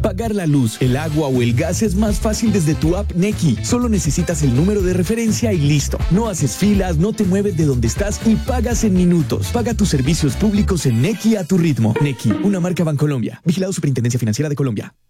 Pagar la luz, el agua o el gas es más fácil desde tu app Nequi. Solo necesitas el número de referencia y listo. No haces filas, no te mueves de donde estás y pagas en minutos. Paga tus servicios públicos en Nequi a tu ritmo. Nequi, una marca Bancolombia. Vigilado Superintendencia Financiera de Colombia.